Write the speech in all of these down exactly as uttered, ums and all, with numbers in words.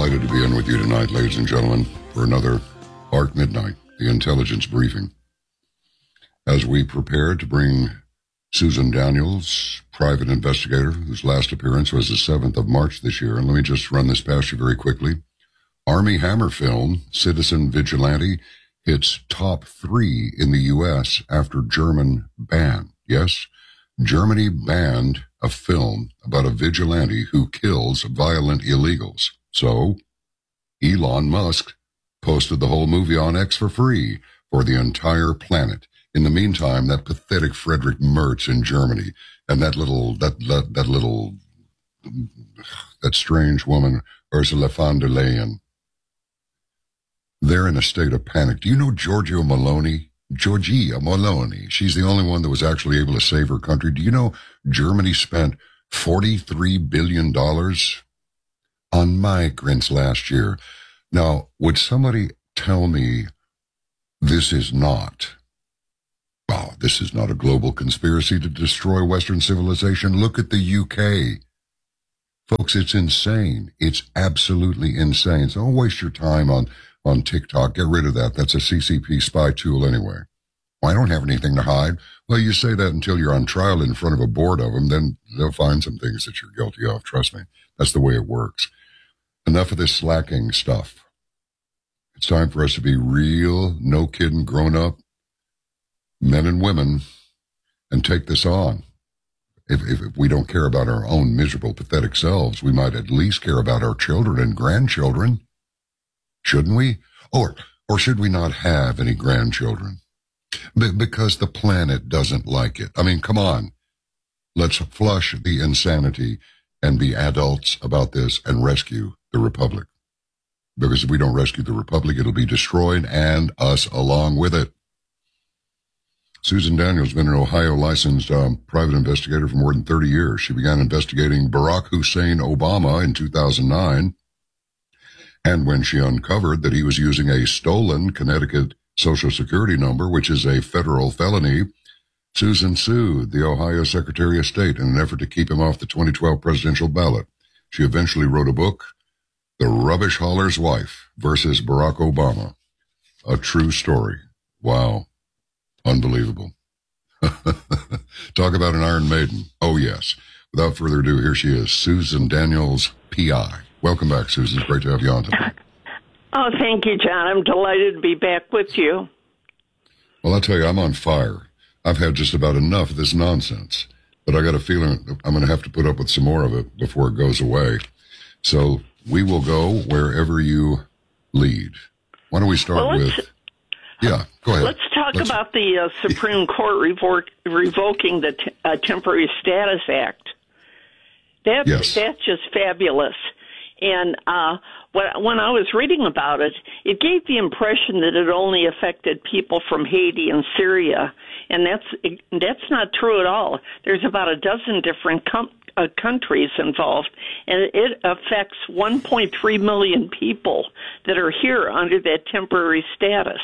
Delighted to be in with you tonight, ladies and gentlemen, for another Arc Midnight, the intelligence briefing. As we prepare to bring Susan Daniels, private investigator, whose last appearance was the seventh of March this year, and let me just run this past you very quickly. Armie Hammer film, Citizen Vigilante, hits top three in the U S after German ban. Yes, Germany banned a film about a vigilante who kills violent illegals. So, Elon Musk posted the whole movie on X for free for the entire planet. In the meantime, that pathetic Frederick Merz in Germany and that little, that, that, that little, that strange woman, Ursula von der Leyen, they're in a state of panic. Do you know Giorgio Meloni? Giorgia Meloni. She's the only one that was actually able to save her country. Do you know Germany spent forty-three billion dollars on migrants last year? Now, would somebody tell me this is not, well, this is not a global conspiracy to destroy Western civilization? Look at the U K. Folks, it's insane. It's absolutely insane. So don't waste your time on on TikTok. Get rid of that. That's a C C P spy tool anyway. Well, I don't have anything to hide. Well, you say that until you're on trial in front of a board of them, then they'll find some things that you're guilty of. Trust me. That's the way it works. Enough of this slacking stuff. It's time for us to be real, no kidding, grown up men and women and take this on. If, if, if we don't care about our own miserable, pathetic selves, we might at least care about our children and grandchildren. Shouldn't we? Or, or should we not have any grandchildren? Be- because the planet doesn't like it. I mean, come on. Let's flush the insanity and be adults about this and rescue the Republic. Because if we don't rescue the Republic, it'll be destroyed and us along with it. Susan Daniels has been an Ohio licensed um, private investigator for more than thirty years. She began investigating Barack Hussein Obama in two thousand nine. And when she uncovered that he was using a stolen Connecticut Social Security number, which is a federal felony, Susan sued the Ohio Secretary of State in an effort to keep him off the twenty twelve presidential ballot. She eventually wrote a book, The Rubbish Hauler's Wife versus Barack Obama. A true story. Wow. Unbelievable. Talk about an Iron Maiden. Oh, yes. Without further ado, here she is, Susan Daniels, P I. Welcome back, Susan. It's great to have you on today. Oh, thank you, John. I'm delighted to be back with you. Well, I'll tell you, I'm on fire. I've had just about enough of this nonsense, but I got a feeling I'm going to have to put up with some more of it before it goes away. So we will go wherever you lead. Why don't we start well, with... Yeah, go ahead. Let's talk let's, about the uh, Supreme Court revoke, revoking the t- uh, Temporary Status Act. That's, yes. That's just fabulous. And uh, when I was reading about it, it gave the impression that it only affected people from Haiti and Syria, and that's that's not true at all. There's about a dozen different com- uh, countries involved, and it affects one point three million people that are here under that temporary status.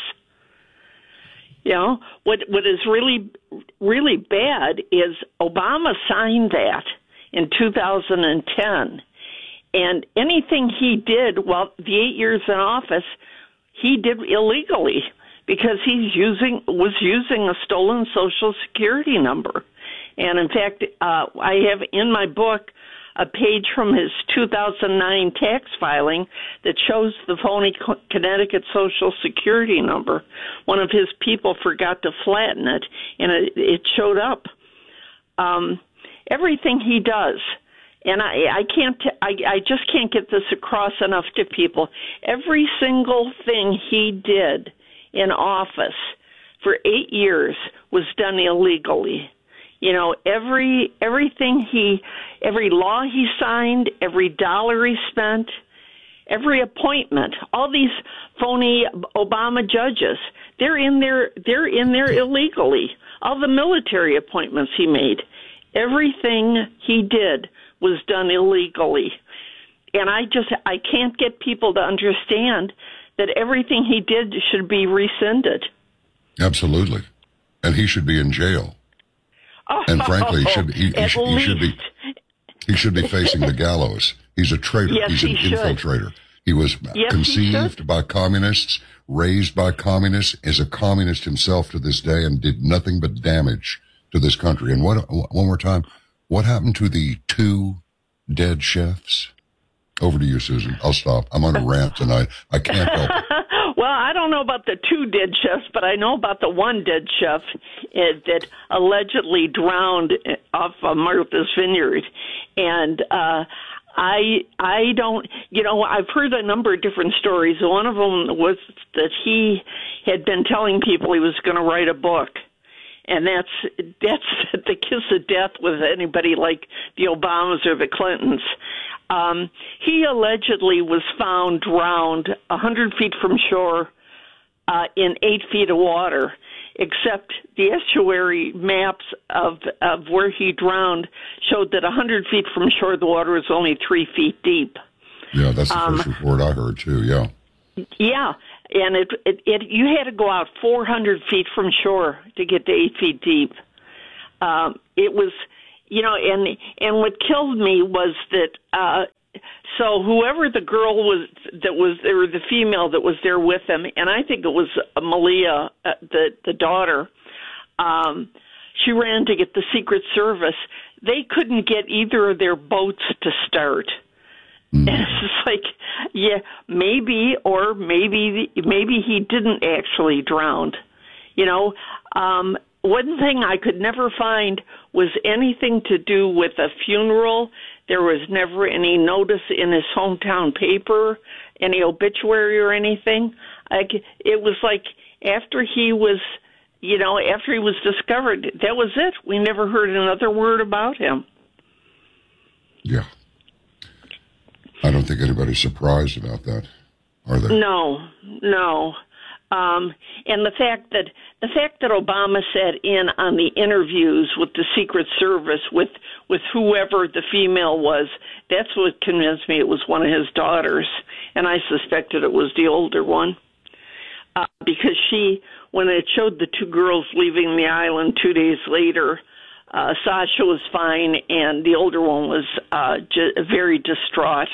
You know, what what is really, really bad is Obama signed that in two thousand ten. And anything he did while the eight years in office, he did illegally because he's using was using a stolen Social Security number. And in fact, uh, I have in my book a page from his two thousand nine tax filing that shows the phony Connecticut Social Security number. One of his people forgot to flatten it, and it, it showed up. Um, everything he does. And I, I can't, I, I just can't get this across enough to people. Every single thing he did in office for eight years was done illegally. You know, every everything he, every law he signed, every dollar he spent, every appointment, all these phony Obama judges, they're in there, they're in there illegally. All the military appointments he made, everything he did was done illegally. And I just, I can't get people to understand that everything he did should be rescinded. Absolutely. And he should be in jail. Oh, and frankly, he should, he, he, should, he, should be, he should be facing the gallows. He's a traitor. Yes, He's an he should. infiltrator. He was Yes, conceived he by communists, raised by communists, is a communist himself to this day, and did nothing but damage to this country. And what, one more time, what happened to the two dead chefs? Over to you, Susan. I'll stop. I'm on a rant tonight. I can't help it. Well, I don't know about the two dead chefs, but I know about the one dead chef uh, that allegedly drowned off of Martha's Vineyard. And uh, I I don't, you know, I've heard a number of different stories. One of them was that he had been telling people he was going to write a book. And that's that's the kiss of death with anybody like the Obamas or the Clintons. Um, he allegedly was found drowned one hundred feet from shore uh, in eight feet of water, except the estuary maps of, of where he drowned showed that one hundred feet from shore the water was only three feet deep. Yeah, that's the Um, first report I heard, too, yeah. Yeah, and it, it, it you had to go out four hundred feet from shore to get to eight feet deep. Um, it was, you know, and and what killed me was that. Uh, so whoever the girl was that was there, the female that was there with him, and I think it was Malia, uh, the the daughter. Um, she ran to get the Secret Service. They couldn't get either of their boats to start. And it's just like, yeah, maybe, or maybe, maybe he didn't actually drown. You know, um, one thing I could never find was anything to do with a funeral. There was never any notice in his hometown paper, any obituary or anything. Like, it was like after he was, you know, after he was discovered, that was it. We never heard another word about him. Yeah. I don't think anybody's surprised about that, are they? No, no. Um, and the fact that the fact that Obama sat in on the interviews with the Secret Service with with whoever the female was, that's what convinced me it was one of his daughters, and I suspected it was the older one uh, because she, when it showed the two girls leaving the island two days later, uh, Sasha was fine, and the older one was uh, j- very distraught.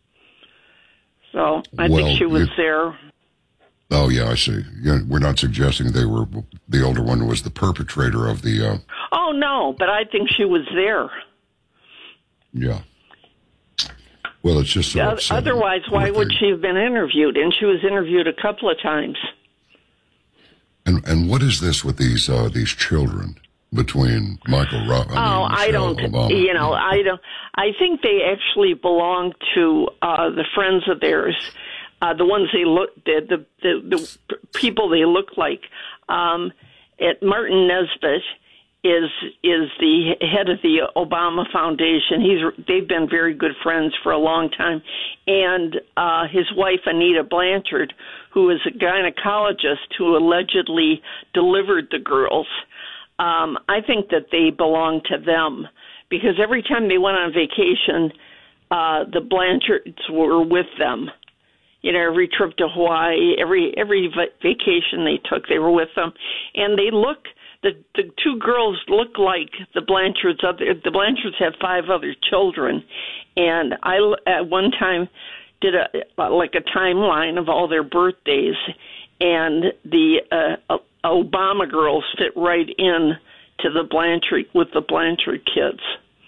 So I Well, think she was you- there. Oh, yeah, I see. Yeah, we're not suggesting they were, the older one was the perpetrator of the, uh, Oh, no, but I think she was there. yeah. Well, it's just so O- upsetting. Otherwise, why What would they- she have been interviewed? And she was interviewed a couple of times. And and what is this with these uh, these children between Michael Ro- I mean, Oh, I Michelle don't, Obama? you know, I don't, I think they actually belong to uh, the friends of theirs, uh, the ones they look, the, the, the, the people they look like. Um, at Martin Nesbitt is is the head of the Obama Foundation. He's they've been very good friends for a long time, and uh, his wife Anita Blanchard, who is a gynecologist who allegedly delivered the girls. Um, I think that they belong to them because every time they went on vacation, uh, the Blanchards were with them. You know, every trip to Hawaii, every every va- vacation they took, they were with them, and they look. The the two girls look like the Blanchards. Other the Blanchards have five other children, and I at one time did a like a timeline of all their birthdays, and the uh, Obama girls fit right in to the Blanchard with the Blanchard kids.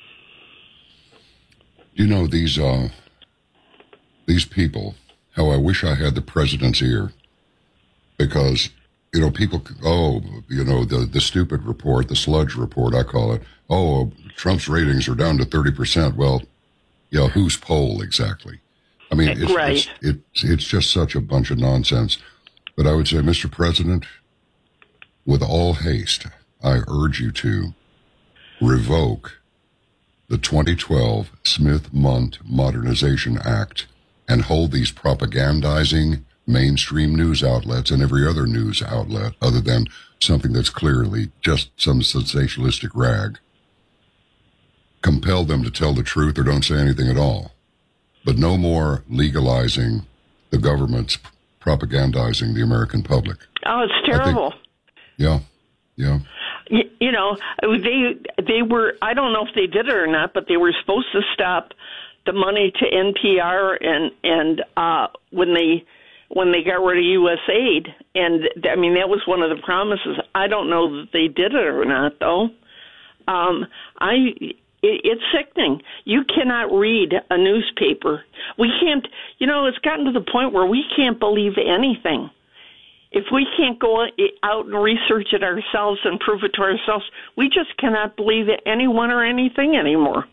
You know, these uh, these people, how I wish I had the president's ear, because, you know, people, oh, you know, the, the stupid report, the sludge report, I call it, oh, Trump's ratings are down to thirty percent. Well, yeah, whose poll exactly? I mean, it's, Right. it's, it's, it's just such a bunch of nonsense. But I would say, Mister President, with all haste, I urge you to revoke the twenty twelve Smith-Mundt Modernization Act and hold these propagandizing mainstream news outlets and every other news outlet other than something that's clearly just some sensationalistic rag. Compel them to tell the truth or don't say anything at all. But no more legalizing the government's propagandizing the American public. Oh, it's terrible. Yeah, yeah. You, you know, they they were. I don't know if they did it or not, but they were supposed to stop the money to N P R and and uh, when they when they got rid of U S aid, and I mean that was one of the promises. I don't know that they did it or not, though. Um, I it, it's sickening. You cannot read a newspaper. We can't. You know, it's gotten to the point where we can't believe anything. If we can't go out and research it ourselves and prove it to ourselves, we just cannot believe anyone or anything anymore.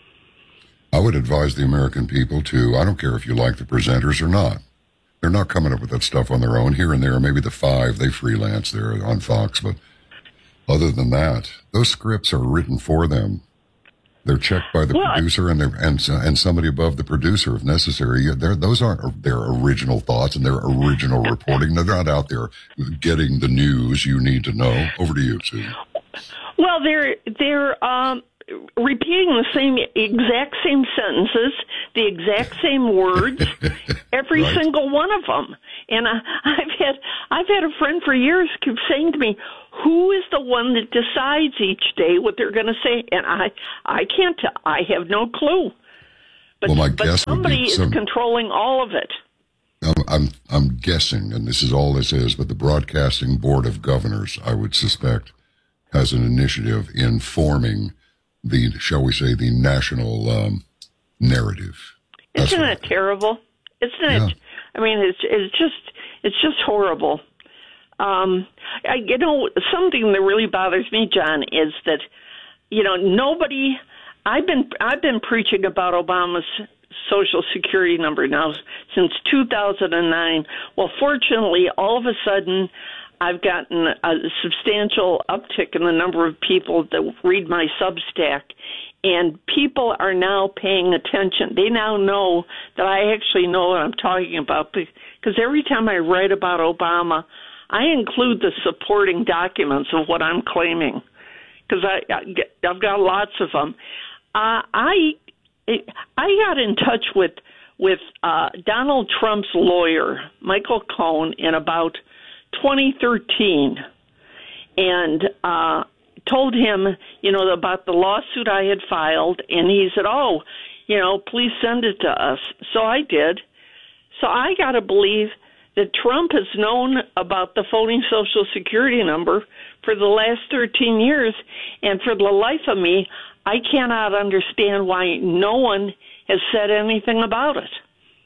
I would advise the American people to, I don't care if you like the presenters or not. They're not coming up with that stuff on their own. Here and there, maybe the five, they freelance there on Fox. But other than that, those scripts are written for them. They're checked by the well, producer and and and somebody above the producer if necessary. They're, those aren't their original thoughts and their original reporting. They're not out there getting the news you need to know. Over to you, Susan. Well, they're they're um, repeating the same exact same sentences, the exact same words, every right. single one of them. And I, I've had I've had a friend for years keep saying to me, "Who is the one that decides each day what they're going to say?" And I I can't tell. I have no clue. But, well, my but guess somebody would be is some, controlling all of it. I'm, I'm I'm guessing, and this is all this is, but the Broadcasting Board of Governors, I would suspect, has an initiative in forming the, shall we say, the national um, narrative. That's Isn't it terrible? Isn't yeah. it? I mean, it's it's just it's just horrible. Um, I, you know, something that really bothers me, John, is that you know nobody. I've been I've been preaching about Obama's Social Security number now since two thousand nine. Well, fortunately, all of a sudden, I've gotten a substantial uptick in the number of people that read my Substack. And people are now paying attention. They now know that I actually know what I'm talking about. Because every time I write about Obama, I include the supporting documents of what I'm claiming. Because I, I, I've got lots of them. Uh, I I got in touch with, with uh, Donald Trump's lawyer, Michael Cohen, in about twenty thirteen. And uh told him, you know, about the lawsuit I had filed, and he said, oh, you know, please send it to us. So I did. So I got to believe that Trump has known about the phony Social Security number for the last thirteen years, and for the life of me, I cannot understand why no one has said anything about it.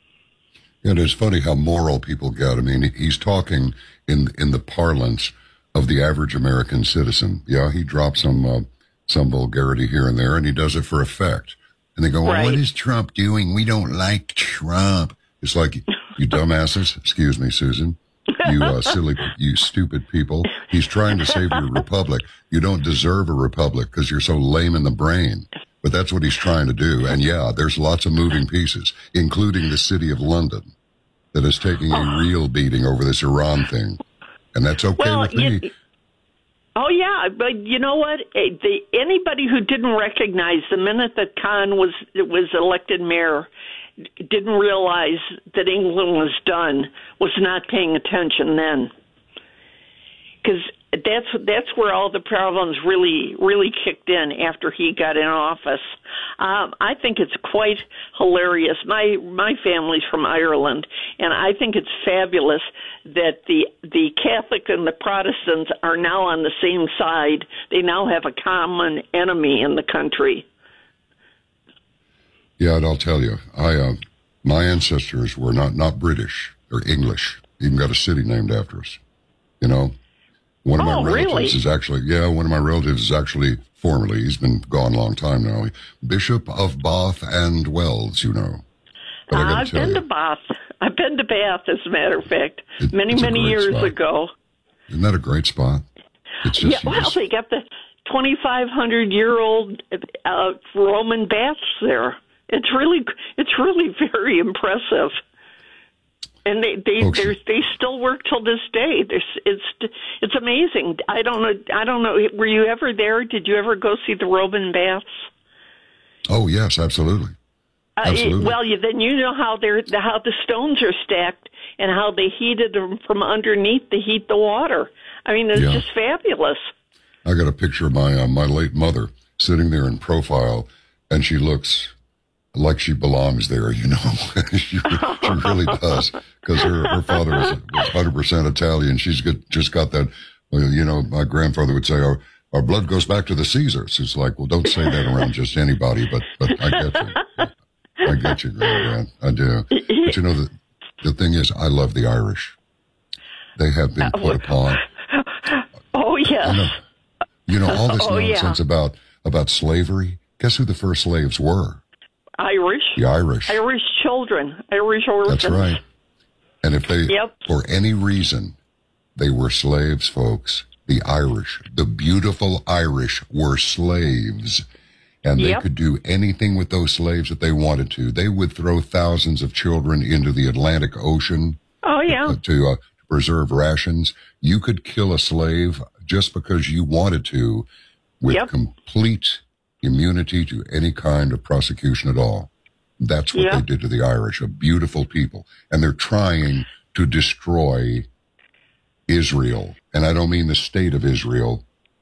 It is funny how moral people get. I mean, he's talking in in the parlance of the average American citizen. Yeah, he drops some uh, some vulgarity here and there, and he does it for effect. And they go, well, right. what is Trump doing? We don't like Trump. It's like, you dumbasses, excuse me, Susan, you uh, silly, you stupid people. He's trying to save your republic. You don't deserve a republic because you're so lame in the brain. But that's what he's trying to do. And yeah, there's lots of moving pieces, including the city of London, that is taking a real beating over this Iran thing. And that's okay well, with me. You, oh, yeah, but you know what? The, anybody who didn't recognize the minute that Khan was was elected mayor didn't realize that England was done, was not paying attention then. Because that's that's where all the problems really really kicked in after he got in office. Um, I think it's quite hilarious. My my family's from Ireland, and I think it's fabulous that the the Catholic and the Protestants are now on the same side. They now have a common enemy in the country. Yeah, and I'll tell you, I uh, my ancestors were not not British or English. Even got a city named after us. You know. One of my oh, relatives really? is actually, yeah, one of my relatives is actually formerly, he's been gone a long time now, Bishop of Bath and Wells, you know. But uh, I I've been you, to Bath. I've been to Bath, as a matter of fact, it, many, many years spot. ago. Isn't that a great spot? It's just, yeah, well, just, they got the twenty-five hundred year old uh, Roman baths there. It's really, it's really very impressive. And they they okay. they still work till this day. There's, it's it's amazing. I don't know. I don't know. Were you ever there? Did you ever go see the Roman baths? Oh yes, absolutely. absolutely. Uh, it, well, you, then you know how they're how the stones are stacked and how they heated them from underneath to heat the water. I mean, it's yeah. just fabulous. I got a picture of my uh, my late mother sitting there in profile, and she looks like she belongs there, you know. she, she really does, because her, her father was, was one hundred percent Italian. She's got, just got that, you know, my grandfather would say, our, our blood goes back to the Caesars. It's like, well, don't say that around just anybody, but, but I get you. I get you, Granddad. I do. But you know, the, the thing is, I love the Irish. They have been put upon. Oh, yes. You know, you know all this oh, nonsense yeah. about, about slavery. Guess who the first slaves were? Irish. The Irish. Irish children. Irish orphans. That's right. And if they, yep. for any reason, they were slaves, folks, the Irish, the beautiful Irish were slaves. And they yep. could do anything with those slaves that they wanted to. They would throw thousands of children into the Atlantic Ocean. Oh, yeah. To uh, preserve rations. You could kill a slave just because you wanted to, with yep. complete immunity to any kind of prosecution at all. That's what yep. they did to the Irish, a beautiful people. And they're trying to destroy Israel. And I don't mean the state of Israel,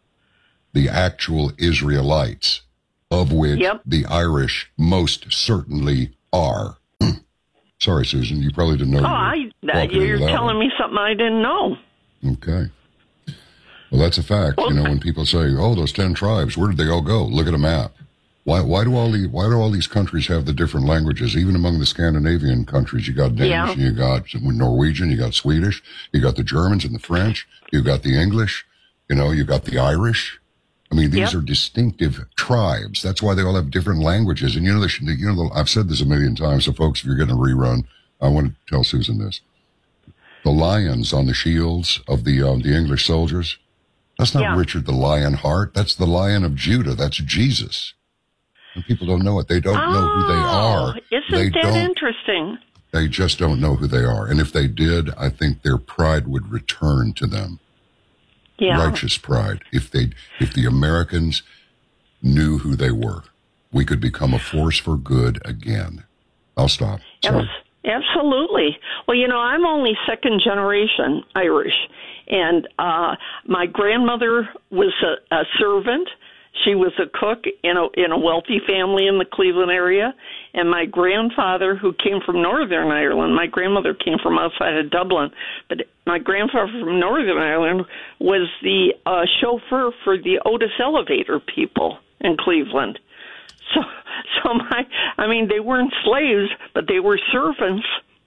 the actual Israelites, of which yep. the Irish most certainly are. Sorry, Susan, you probably didn't know. Oh, I, you're telling me something I didn't know. Okay. Well, that's a fact. Well, you know, when people say, "Oh, those ten tribes, where did they all go?" Look at a map. Why? Why do all the Why do all these countries have the different languages? Even among the Scandinavian countries, you got Danish, yeah. and you got Norwegian, you got Swedish, you got the Germans and the French, you got the English, you know, you got the Irish. I mean, these yep. are distinctive tribes. That's why they all have different languages. And you know, the, you know, the, I've said this a million times. So, folks, if you're getting a rerun, I want to tell Susan this: the lions on the shields of the uh, the English soldiers. That's not yeah. Richard the Lionheart. That's the Lion of Judah. That's Jesus. And people don't know it. They don't oh, know who they are. Isn't they that don't, interesting? They just don't know who they are. And if they did, I think their pride would return to them. Yeah. Righteous pride. If they, if the Americans knew who they were, we could become a force for good again. I'll stop. Sorry. Absolutely. Well, you know, I'm only second generation Irish, and uh, my grandmother was a, a servant. She was a cook in a in a wealthy family in the Cleveland area, and my grandfather, who came from Northern Ireland, my grandmother came from outside of Dublin, but my grandfather from Northern Ireland was the uh, chauffeur for the Otis Elevator people in Cleveland. So, so my, I mean, they weren't slaves, but they were servants.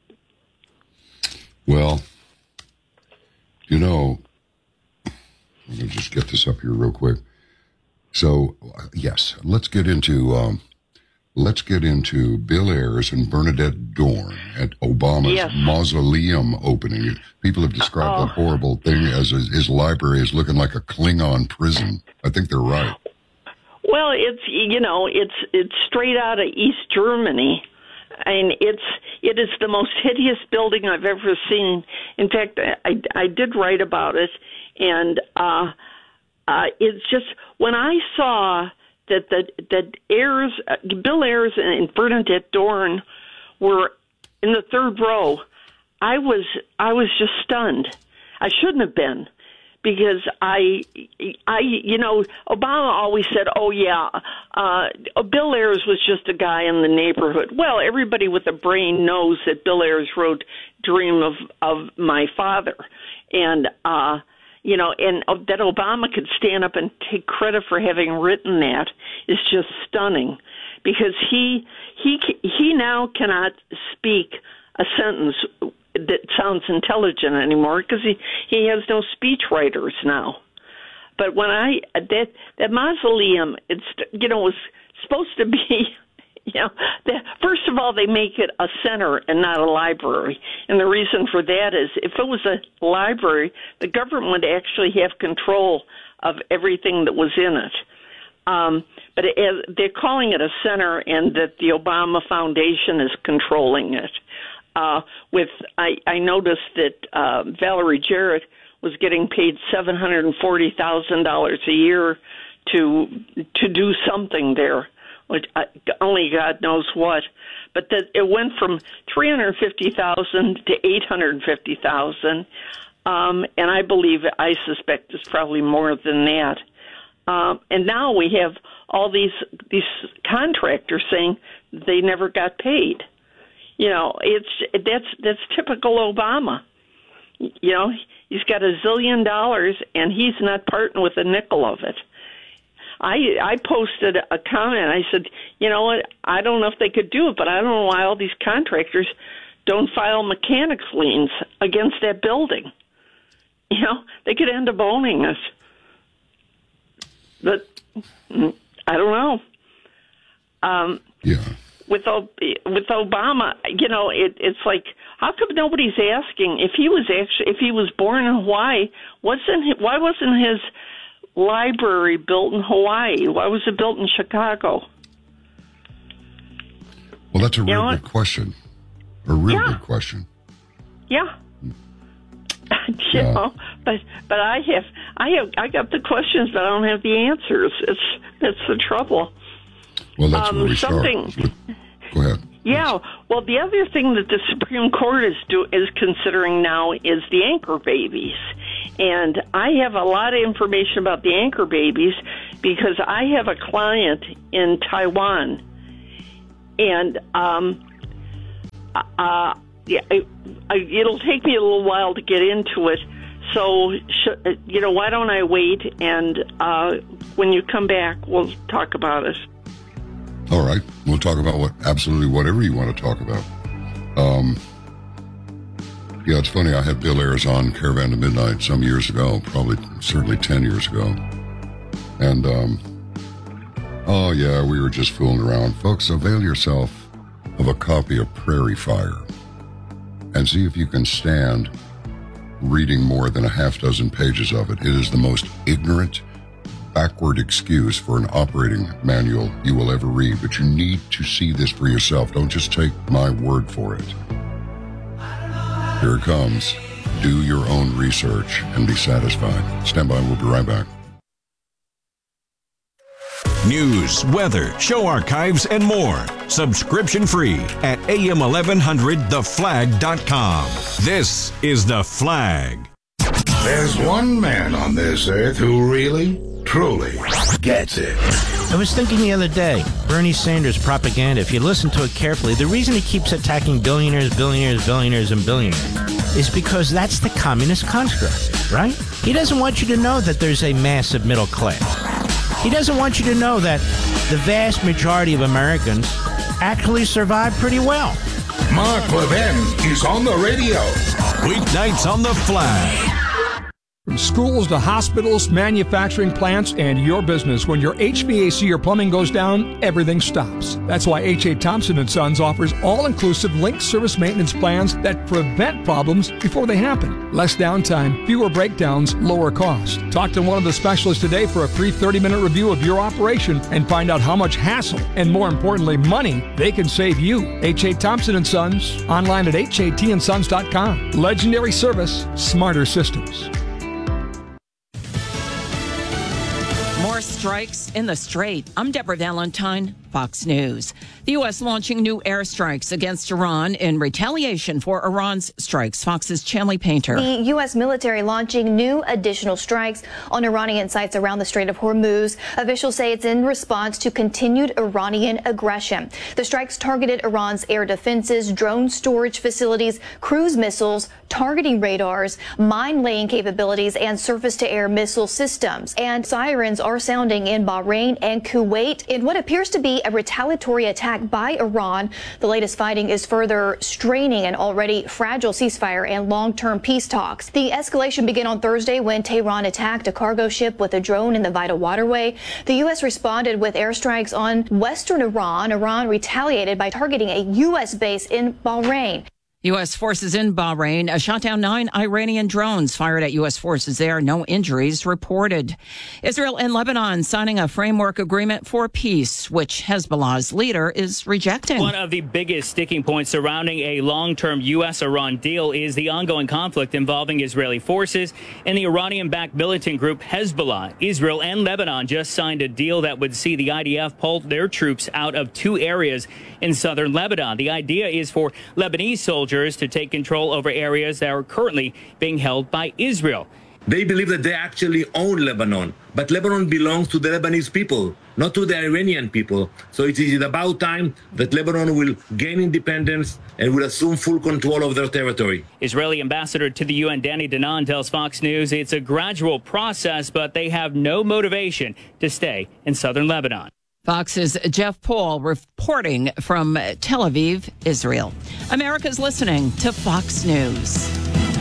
Well, you know, let me just get this up here real quick. So, yes, let's get into um, let's get into Bill Ayers and Bernadette Dorn at Obama's yes. mausoleum opening. People have described oh. that horrible thing as his, his library is looking like a Klingon prison. I think they're right. Well, it's you know it's it's straight out of East Germany, and it's it is the most hideous building I've ever seen. In fact, I I did write about it, and uh, uh, it's just when I saw that that that Ayers, uh, Bill Ayers and Bernadette Dorn were in the third row, I was I was just stunned. I shouldn't have been. Because I, I, you know, Obama always said, "Oh yeah, uh, Bill Ayers was just a guy in the neighborhood." Well, everybody with a brain knows that Bill Ayers wrote "Dream of of My Father," and uh, you know, and uh, that Obama could stand up and take credit for having written that is just stunning, because he he he now cannot speak a sentence that sounds intelligent anymore, because he, he has no speech writers now. But when I that that mausoleum, it's you know was supposed to be, you know, the, first of all they make it a center and not a library, and the reason for that is if it was a library, the government would actually have control of everything that was in it. Um, but it, they're calling it a center, and that the Obama Foundation is controlling it. Uh, with I, I noticed that uh, Valerie Jarrett was getting paid seven hundred and forty thousand dollars a year to to do something there, which I, only God knows what. But that it went from three hundred fifty thousand to eight hundred fifty thousand, um, and I believe I suspect it's probably more than that. Um, and now we have all these these contractors saying they never got paid. You know, it's that's that's typical Obama. You know, he's got a zillion dollars, and he's not parting with a nickel of it. I I posted a comment. I said, you know what? I don't know if they could do it, but I don't know why all these contractors don't file mechanics liens against that building. You know, they could end up owning us. But I don't know. Um, yeah. With with Obama, you know, it, it's like, how come nobody's asking if he was actually if he was born in Hawaii? Wasn't he, why wasn't his library built in Hawaii? Why was it built in Chicago? Well, that's a You real know good what? question. A real Yeah. good question. Yeah. you Yeah. know, but but I have I have I got the questions, but I don't have the answers. It's that's the trouble. Well, that's Um, where we something- start. Go ahead. Yeah. Well, the other thing that the Supreme Court is do is considering now is the anchor babies, and I have a lot of information about the anchor babies because I have a client in Taiwan, and um, uh, yeah, it, it'll take me a little while to get into it. So, sh- you know, why don't I wait, and uh, when you come back, we'll talk about it. All right. We'll talk about what absolutely whatever you want to talk about. Um, yeah, it's funny. I had Bill Ayers on Caravan to Midnight some years ago, probably certainly ten years ago. And, um, oh, yeah, we were just fooling around. Folks, avail yourself of a copy of Prairie Fire and see if you can stand reading more than a half dozen pages of it. It is the most ignorant, backward excuse for an operating manual you will ever read, but you need to see this for yourself. Don't just take my word for it. Here it comes. Do your own research and be satisfied. Stand by. We'll be right back. News, weather, show archives, and more. Subscription free at A M eleven hundred the flag dot com. This is The Flag. There's one man on this earth who really, truly gets it. I was thinking the other day, Bernie Sanders propaganda, if you listen to it carefully, the reason he keeps attacking billionaires, billionaires, billionaires, and billionaires is because that's the communist construct, right? He doesn't want you to know that there's a massive middle class. He doesn't want you to know that the vast majority of Americans actually survive pretty well. Mark Levin is on the radio. Weeknights on The Flag. From schools to hospitals, manufacturing plants, and your business, when your H V A C or plumbing goes down, everything stops. That's why H A. Thompson and Sons offers all-inclusive linked service maintenance plans that prevent problems before they happen. Less downtime, fewer breakdowns, lower cost. Talk to one of the specialists today for a free thirty-minute review of your operation and find out how much hassle and, more importantly, money they can save you. H A. Thompson and Sons, online at H A T and sons dot com. Legendary service, smarter systems. More strikes in the Strait. I'm Deborah Valentine, Fox News. The U S launching new airstrikes against Iran in retaliation for Iran's strikes. Fox's Chanley Painter. The U S military launching new additional strikes on Iranian sites around the Strait of Hormuz. Officials say it's in response to continued Iranian aggression. The strikes targeted Iran's air defenses, drone storage facilities, cruise missiles, targeting radars, mine-laying capabilities, and surface-to-air missile systems. And sirens are sounding in Bahrain and Kuwait in what appears to be a retaliatory attack by Iran. The latest fighting is further straining an already fragile ceasefire and long-term peace talks. The escalation began on Thursday when Tehran attacked a cargo ship with a drone in the vital waterway. The U S responded with airstrikes on western Iran. Iran retaliated by targeting a U S base in Bahrain. U S forces in Bahrain shot down nine Iranian drones fired at U S forces there. No injuries reported. Israel and Lebanon signing a framework agreement for peace, which Hezbollah's leader is rejecting. One of the biggest sticking points surrounding a long-term U S-Iran deal is the ongoing conflict involving Israeli forces and the Iranian-backed militant group Hezbollah. Israel and Lebanon just signed a deal that would see the I D F pull their troops out of two areas in southern Lebanon. The idea is for Lebanese soldiers to take control over areas that are currently being held by Israel. They believe that they actually own Lebanon, but Lebanon belongs to the Lebanese people, not to the Iranian people. So it is about time that Lebanon will gain independence and will assume full control of their territory. Israeli ambassador to the U N, Danny Danon, tells Fox News it's a gradual process, but they have no motivation to stay in southern Lebanon. Fox's Jeff Paul reporting from Tel Aviv, Israel. America's listening to Fox News.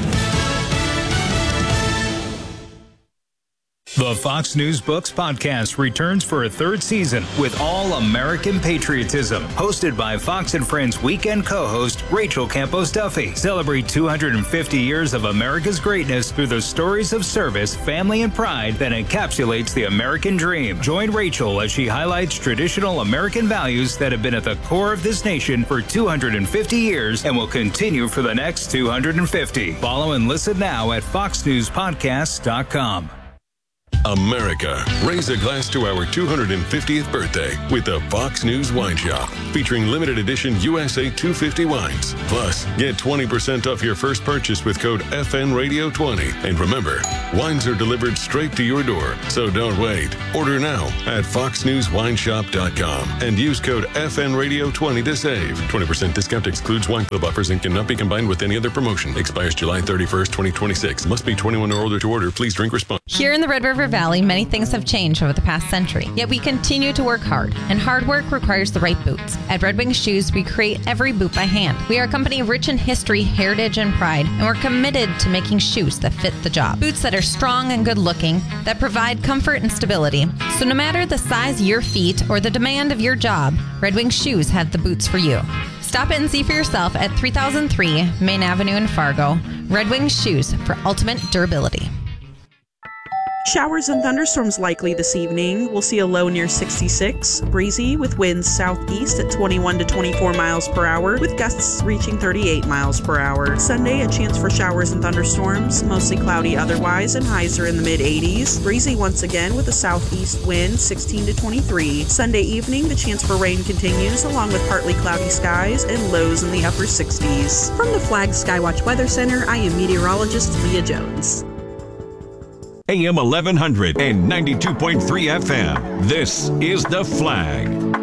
The Fox News Books podcast returns for a third season with All American Patriotism, hosted by Fox and Friends weekend co-host Rachel Campos Duffy. Celebrate two hundred fifty years of America's greatness through the stories of service, family, and pride that encapsulates the American dream. Join Rachel as she highlights traditional American values that have been at the core of this nation for two hundred fifty years and will continue for the next two hundred fifty. Follow and listen now at fox news podcast dot com. America, raise a glass to our two hundred fiftieth birthday with the Fox News Wine Shop, featuring limited edition U S A two fifty wines. Plus, get twenty percent off your first purchase with code F N Radio twenty. And remember, wines are delivered straight to your door, so don't wait. Order now at fox news wine shop dot com and use code F N Radio twenty to save. twenty percent discount excludes wine club offers and cannot be combined with any other promotion. Expires July thirty-first, twenty twenty-six. Must be twenty-one or older to order. Please drink responsibly. Here in the Red River Valley, many things have changed over the past century, yet we continue to work hard, and hard work requires the right boots. At Red Wing Shoes, we create every boot by hand. We are a company rich in history, heritage, and pride, and we're committed to making shoes that fit the job. Boots that are strong and good looking, that provide comfort and stability. So no matter the size of your feet or the demand of your job, Red Wing Shoes have the boots for you. Stop in and see for yourself at three thousand three Main Avenue in Fargo. Red Wing Shoes for ultimate durability. Showers and thunderstorms likely this evening. We'll see a low near sixty-six, breezy with winds southeast at twenty-one to twenty-four miles per hour, with gusts reaching thirty-eight miles per hour. Sunday, a chance for showers and thunderstorms, mostly cloudy otherwise, and highs are in the mid eighties. Breezy once again with a southeast wind, sixteen to twenty-three. Sunday evening, the chance for rain continues, along with partly cloudy skies and lows in the upper sixties. From the Flag Skywatch Weather Center, I am meteorologist Leah Jones. A M eleven hundred and ninety-two point three F M. This is The Flag.